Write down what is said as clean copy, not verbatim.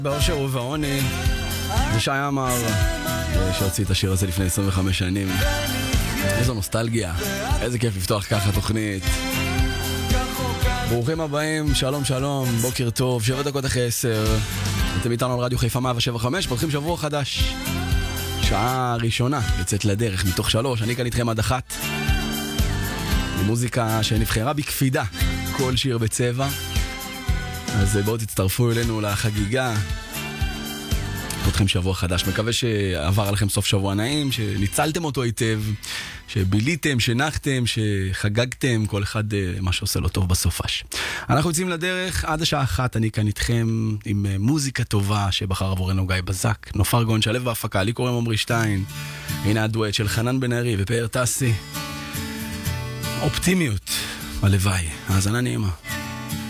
באושר ובעוני, זה שי עמר שהוציא את השיר הזה לפני 25 שנים. איזו נוסטלגיה, איזה כיף לפתוח ככה תוכנית. ברוכים הבאים, שלום שלום, בוקר טוב, 7 דקות אחרי 10. אתם איתנו על רדיו חיפה 175, פותחים שבוע חדש. שעה ראשונה יוצאת לדרך מתוך 3, אני כאן איתכם עד 1. עם מוזיקה שנבחרה בקפידה, כל שיר בצבע. אז בואו תצטרפו אלינו לחגיגה. פותחים שבוע חדש, מקווה שעבר עליכם סוף שבוע נעים, שניצלתם אותו היטב, שביליתם, שנחתם, שחגגתם, כל אחד מה שעושה לו טוב בסופש. אנחנו יוצאים לדרך עד השעה 1, אני כאן איתכם עם מוזיקה טובה שבחר עבורנו גיא בזק, נופר גון שלב בהפקה, לי קוראים עמרי שטיין. הנה הדואט של חנן בן ארי ופאר טסי. אופטימיות, הלוואי, האזנה נעימה.